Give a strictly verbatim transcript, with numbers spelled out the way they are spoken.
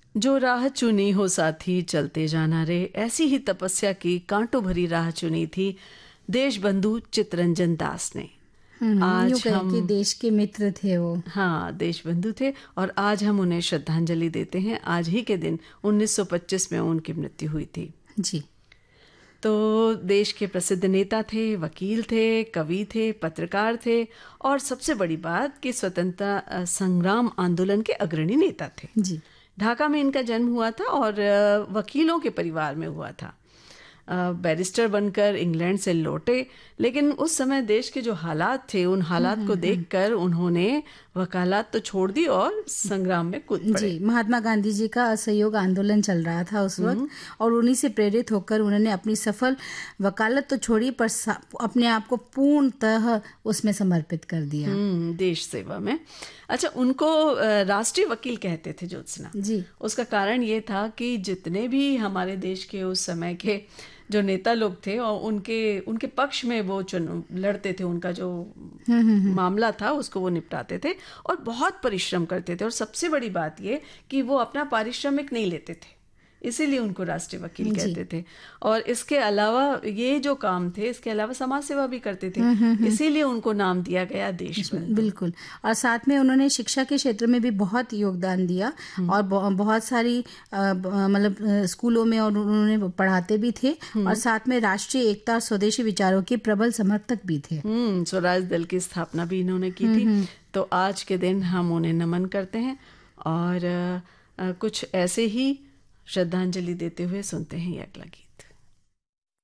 जो राह चुनी हो साथी चलते जाना रे, ऐसी ही तपस्या की कांटों भरी राह चुनी थी देशबंधु चित्तरंजन दास ने। आज आज हम कि देश के मित्र थे वो। हाँ, देशबंधु थे और आज हम उन्हें श्रद्धांजलि देते हैं। आज ही के दिन उन्नीस सौ पच्चीस में उनकी मृत्यु हुई थी जी। तो देश के प्रसिद्ध नेता थे, वकील थे, कवि थे, पत्रकार थे और सबसे बड़ी बात कि स्वतंत्रता संग्राम आंदोलन के अग्रणी नेता थे जी। ढाका में इनका जन्म हुआ था और वकीलों के परिवार में हुआ था। बैरिस्टर बनकर इंग्लैंड से लौटे, लेकिन उस समय देश के जो हालात थे उन हालात को देखकर उन्होंने वकालत तो छोड़ दी और संग्राम में कूद पड़े। जी, महात्मा गांधी जी का असहयोग आंदोलन चल रहा था उस वक्त और उन्हीं से प्रेरित होकर उन्होंने अपनी सफल वकालत तो छोड़ी पर अपने आप को पूर्णतः उसमें समर्पित कर दिया देश सेवा में। अच्छा, उनको राष्ट्रीय वकील कहते थे ज्योत्सना जी। उसका कारण ये था कि जितने भी हमारे देश के उस समय के जो नेता लोग थे और उनके उनके पक्ष में वो चुन लड़ते थे, उनका जो मामला था उसको वो निपटाते थे और बहुत परिश्रम करते थे। और सबसे बड़ी बात ये कि वो अपना पारिश्रमिक नहीं लेते थे, इसीलिए उनको राष्ट्रीय वकील कहते थे। और इसके अलावा ये जो काम थे, इसके अलावा समाज सेवा भी करते थे, इसीलिए उनको नाम दिया गया देशबंधु। बिल्कुल। और साथ में उन्होंने शिक्षा के क्षेत्र में भी बहुत योगदान दिया और बहुत सारी मतलब स्कूलों में और उन्होंने पढ़ाते भी थे और साथ में राष्ट्रीय एकता और स्वदेशी विचारों के प्रबल समर्थक भी थे। स्वराज दल की स्थापना भी इन्होंने की थी। तो आज के दिन हम उन्हें नमन करते हैं और कुछ ऐसे ही श्रद्धांजलि देते हुए सुनते हैं ये अगला गीत।